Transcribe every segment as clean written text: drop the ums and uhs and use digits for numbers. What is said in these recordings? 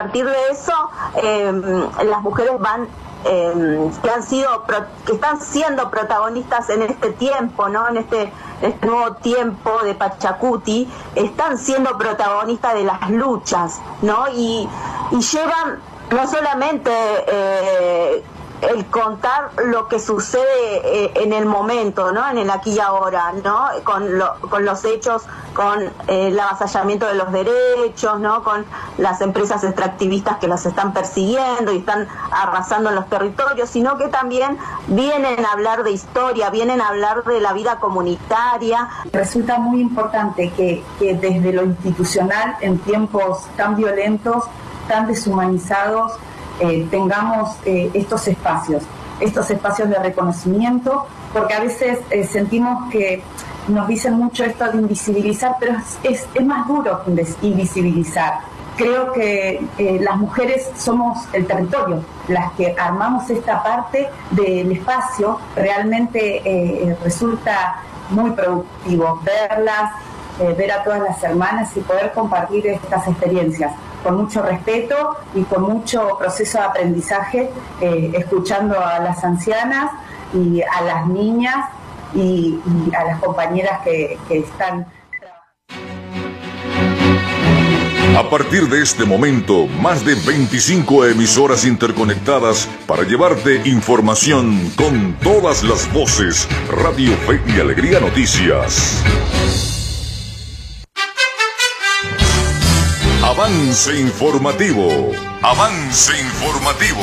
partir de eso las mujeres van que están siendo protagonistas en este tiempo, ¿no? En este nuevo tiempo de Pachacuti, están siendo protagonistas de las luchas, ¿no? Y llevan no solamente el contar lo que sucede en el momento, ¿no? En el aquí y ahora, ¿no? Con los hechos, con el avasallamiento de los derechos, ¿no? Con las empresas extractivistas que los están persiguiendo y están arrasando en los territorios, sino que también vienen a hablar de historia, vienen a hablar de la vida comunitaria. Resulta muy importante que desde lo institucional, en tiempos tan violentos, tan deshumanizados, tengamos estos espacios de reconocimiento, porque a veces sentimos que nos dicen mucho esto de invisibilizar, pero es más duro que invisibilizar. Creo que las mujeres somos el territorio, las que armamos esta parte del espacio. Realmente resulta muy productivo verlas, ver a todas las hermanas y poder compartir estas experiencias con mucho respeto y con mucho proceso de aprendizaje, escuchando a las ancianas y a las niñas y a las compañeras que están trabajando. A partir de este momento, más de 25 emisoras interconectadas para llevarte información con todas las voces. Radio Fe y Alegría Noticias. Avance informativo. Avance informativo.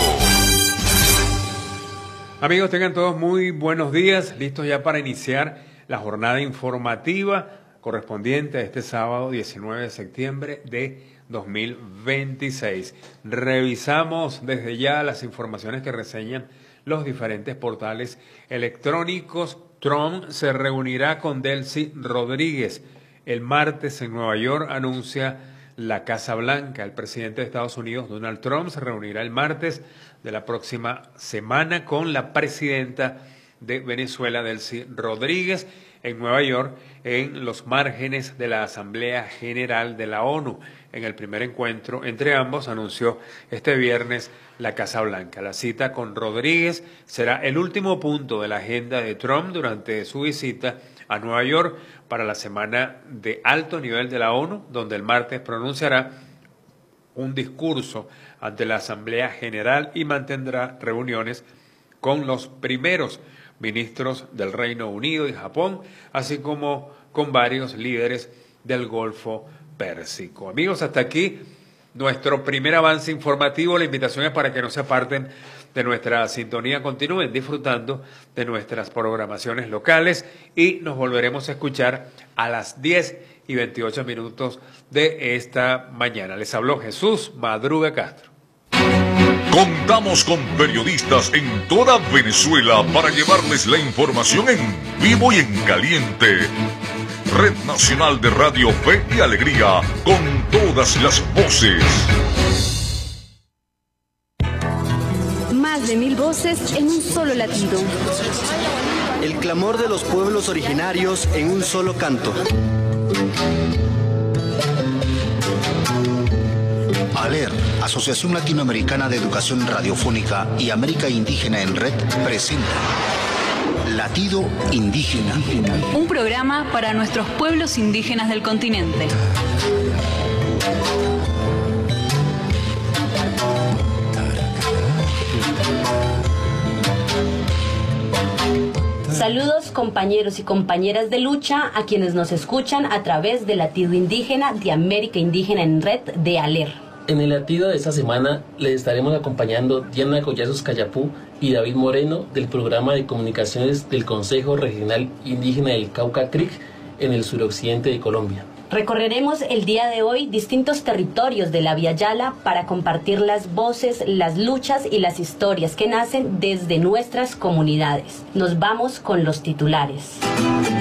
Amigos, tengan todos muy buenos días. Listos ya para iniciar la jornada informativa correspondiente a este sábado 19 de septiembre de 2026. Revisamos desde ya las informaciones que reseñan los diferentes portales electrónicos. Trump se reunirá con Delcy Rodríguez. El martes en Nueva York anuncia la Casa Blanca. El presidente de Estados Unidos, Donald Trump, se reunirá el martes de la próxima semana con la presidenta de Venezuela, Delcy Rodríguez, en Nueva York, en los márgenes de la Asamblea General de la ONU. En el primer encuentro entre ambos anunció este viernes la Casa Blanca. La cita con Rodríguez será el último punto de la agenda de Trump durante su visita a Nueva York para la semana de alto nivel de la ONU, donde el martes pronunciará un discurso ante la Asamblea General y mantendrá reuniones con los primeros ministros del Reino Unido y Japón, así como con varios líderes del Golfo Pérsico. Amigos, hasta aquí nuestro primer avance informativo. La invitación es para que no se aparten de nuestra sintonía, continúen disfrutando de nuestras programaciones locales y nos volveremos a escuchar a las 10:28 de esta mañana. Les habló Jesús Madruga Castro. Contamos con periodistas en toda Venezuela para llevarles la información en vivo y en caliente. Red Nacional de Radio Fe y Alegría, con todas las voces. Más de 1000 voces en un solo latido. El clamor de los pueblos originarios en un solo canto. ALER, Asociación Latinoamericana de Educación Radiofónica y América Indígena en Red, presenta Latido Indígena. Un programa para nuestros pueblos indígenas del continente. Saludos compañeros y compañeras de lucha a quienes nos escuchan a través de Latido Indígena de América Indígena en Red de ALER. En el latido de esta semana les estaremos acompañando Diana Collazos Cayapú y David Moreno del programa de comunicaciones del Consejo Regional Indígena del Cauca Creek en el suroccidente de Colombia. Recorreremos el día de hoy distintos territorios de la Vía Yala para compartir las voces, las luchas y las historias que nacen desde nuestras comunidades. Nos vamos con los titulares.